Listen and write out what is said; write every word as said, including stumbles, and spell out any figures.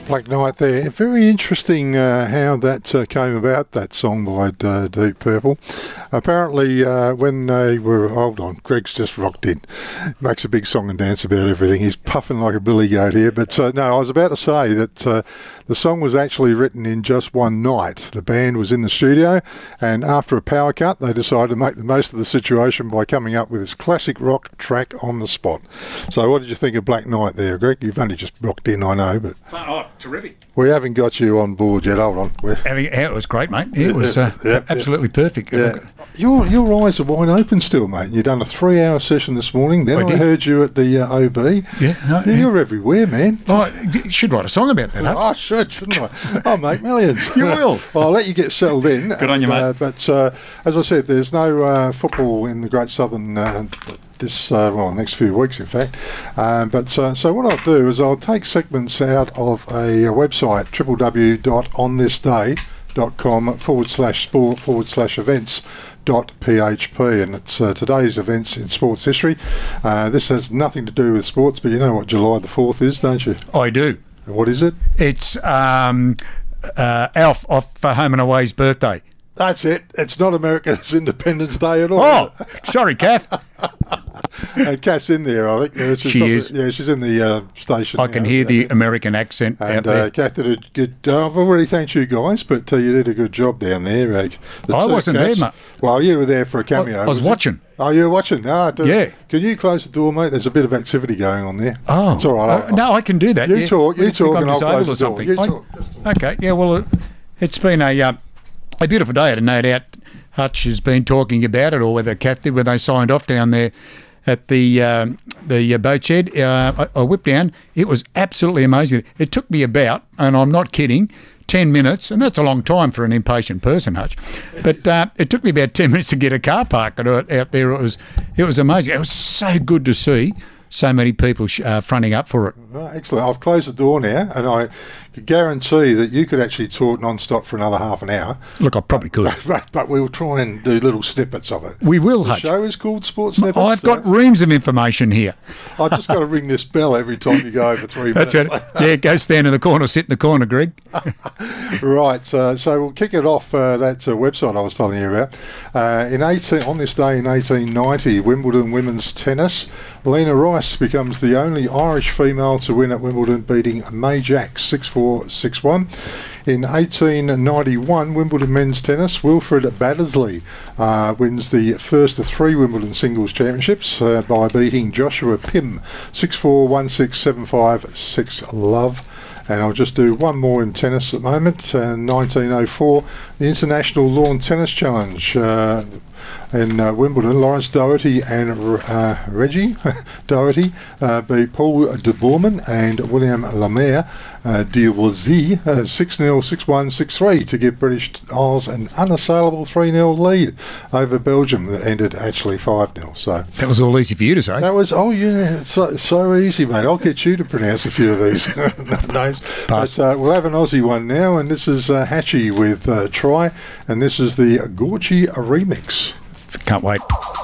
Black Knight there. Very interesting uh, how that uh, came about, that song by uh, Deep Purple. Apparently, uh, when they were... Hold on, Greg's just rocked in. Makes a big song and dance about everything. He's puffing like a billy goat here. But uh, no, I was about to say that uh, the song was actually written in just one night. The band was in the studio, and after a power cut, they decided to make the most of the situation by coming up with this classic rock track on the spot. So what did you think of Black Knight there, Greg? You've only just rocked in, I know, but... Oh, terrific. We haven't got you on board yet. Hold on. We're... It was great, mate. It was uh, yeah, absolutely yeah. perfect. Yeah. Your your eyes are wide open still, mate. You've done a three-hour session this morning. Then I, I heard you at the uh, O B. Yeah, no, yeah, you're everywhere, man. Oh, you should write a song about that. Huh? Oh, I should, shouldn't I? I'll make millions. You will. Well, I'll let you get settled in. Good on you, mate. Uh, but uh, as I said, there's no uh, football in the Great Southern... Uh, this uh, well next few weeks in fact um, but uh, so what I'll do is I'll take segments out of a, a website w w w dot on this day dot com forward slash sport forward slash events dot p h p, and it's uh, today's events in sports history. Uh, this has nothing to do with sports, but you know what July the fourth is, don't you? I do. What is it? It's um, uh, Alf off for Home and Away's birthday. That's it. It's not America's Independence Day at all. Oh, sorry, Kath. And Kath's in there, I think. Yeah, she's she probably, is. Yeah, she's in the uh, station. I can now. hear the American accent and, out there. Uh, Kath did a good... Uh, I've already thanked you guys, but uh, you did a good job down there. Uh, the I wasn't Kaths. there, mate. Well, you were there for a cameo. I, I was watching. You? Oh, you were watching? Ah, do, yeah. Can you close the door, mate? There's a bit of activity going on there. Oh. It's all right. Uh, no, I can do that. You yeah. talk, you talk, and I'll close the door. You I, talk. Okay, yeah, well, uh, it's been a, uh, a beautiful day, and no doubt Hutch has been talking about it, or whether Kath did when they signed off down there at the um, the uh, boat shed. Uh, I, I whipped down. It was absolutely amazing. It took me about, and I'm not kidding, ten minutes, and that's a long time for an impatient person, Hutch. But uh, it took me about ten minutes to get a car parked out there. It was it was amazing. It was so good to see so many people sh- uh, fronting up for it. Oh, excellent. I've closed the door now, and I could guarantee that you could actually talk non-stop for another half an hour. Look, I probably could. But, but we'll try and do little snippets of it. We will, the Hutch. The show is called Sports Snippets. I've got so. reams of information here. I've just got to ring this bell every time you go over three That's minutes. That's it. Yeah, go stand in the corner, sit in the corner, Greg. Right, uh, so we'll kick it off, uh, that uh, website I was telling you about. Uh, in eighteen on this day in eighteen ninety, Wimbledon women's tennis, Lena Rice becomes the only Irish female to win at Wimbledon, beating May Jacks six four, six one. In eighteen ninety-one, Wimbledon men's tennis, Wilfred Baddesley uh, wins the first of three Wimbledon singles championships uh, by beating Joshua Pim six four, one six, seven five, six love. And I'll just do one more in tennis at the moment. Uh, nineteen oh four, the International Lawn Tennis Challenge uh, in uh, Wimbledon. Lawrence Doherty and uh, Reggie Doherty uh, beat Paul de Boerman and William Lemaire uh, d'Oisy uh, six nil, six one, six three to give British Isles an unassailable three nil lead over Belgium that ended actually five nil. So that was all easy for you to say. That was, oh yeah, so, so easy, mate. I'll get you to pronounce a few of these names. But uh, we'll have an Aussie one now, and this is uh, Hatchie with uh, Try, and this is the Gorgie remix. Can't wait.